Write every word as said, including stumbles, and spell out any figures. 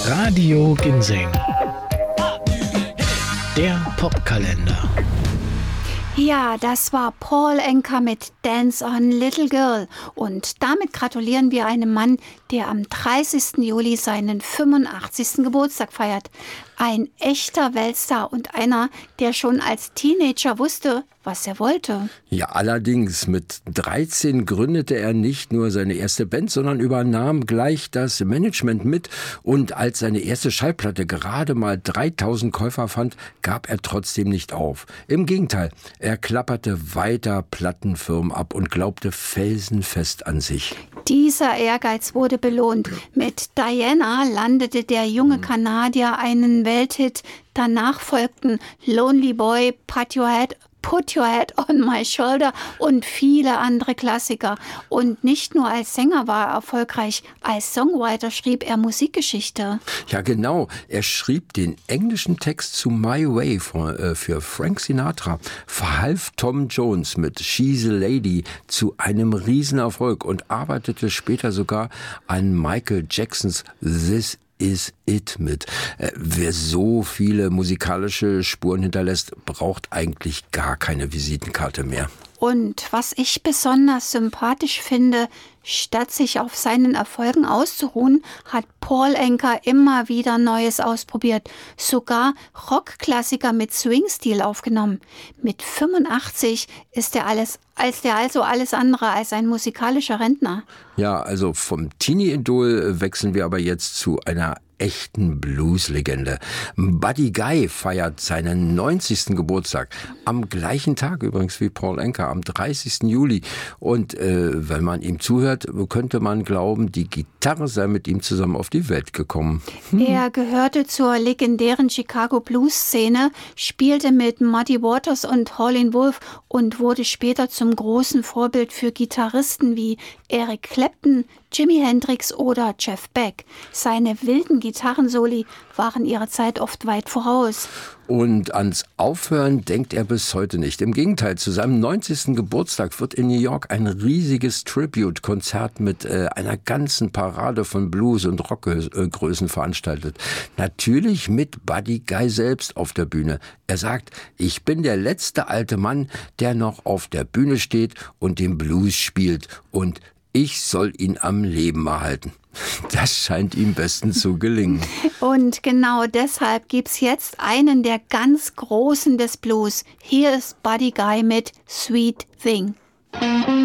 Radio Ginseng, der Popkalender. Ja, das war Paul Anka mit Dance on Little Girl. Und damit gratulieren wir einem Mann, der am dreißigsten Juli seinen fünfundachtzigsten Geburtstag feiert. Ein echter Weltstar und einer, der schon als Teenager wusste, was er wollte. Ja, allerdings. Mit dreizehn gründete er nicht nur seine erste Band, sondern übernahm gleich das Management mit. Und als seine erste Schallplatte gerade mal dreitausend Käufer fand, gab er trotzdem nicht auf. Im Gegenteil, er klapperte weiter Plattenfirmen ab und glaubte felsenfest an sich. Dieser Ehrgeiz wurde belohnt. Mit Diana landete der junge Kanadier einen Welthit. Danach folgten Lonely Boy, Put Your Head Put Your Head on My Shoulder und viele andere Klassiker. Und nicht nur als Sänger war er erfolgreich, als Songwriter schrieb er Musikgeschichte. Ja, genau. Er schrieb den englischen Text zu My Way für, äh, für Frank Sinatra, verhalf Tom Jones mit She's a Lady zu einem Riesenerfolg und arbeitete später sogar an Michael Jacksons This Is It mit. Äh, wer so viele musikalische Spuren hinterlässt, braucht eigentlich gar keine Visitenkarte mehr. Und was ich besonders sympathisch finde, statt sich auf seinen Erfolgen auszuruhen, hat Paul Anka immer wieder Neues ausprobiert. Sogar Rockklassiker mit Swing-Stil aufgenommen. Mit fünfundachtzig ist er alles, als der also alles andere als ein musikalischer Rentner. Ja, also vom Teenie-Idol wechseln wir aber jetzt zu einer echten Blues-Legende. Buddy Guy feiert seinen neunzigsten Geburtstag. Am gleichen Tag übrigens wie Paul Anka, am dreißigsten Juli. Und äh, wenn man ihm zuhört, könnte man glauben, die Gitarre sei mit ihm zusammen auf die Welt gekommen. Hm. Er gehörte zur legendären Chicago Blues-Szene, spielte mit Muddy Waters und Howlin' Wolf und wurde später zum großen Vorbild für Gitarristen wie Eric Clapton, Jimi Hendrix oder Jeff Beck. Seine wilden Gitarrensoli waren ihrer Zeit oft weit voraus. Und ans Aufhören denkt er bis heute nicht. Im Gegenteil, zu seinem neunzigsten Geburtstag wird in New York ein riesiges Tribute-Konzert mit äh, einer ganzen Parade von Blues- und Rockgrößen veranstaltet. Natürlich mit Buddy Guy selbst auf der Bühne. Er sagt, ich bin der letzte alte Mann, der noch auf der Bühne steht und den Blues spielt. Und ich soll ihn am Leben erhalten. Das scheint ihm bestens zu gelingen. Und genau deshalb gibt's jetzt einen der ganz Großen des Blues. Hier ist Buddy Guy mit Sweet Thing.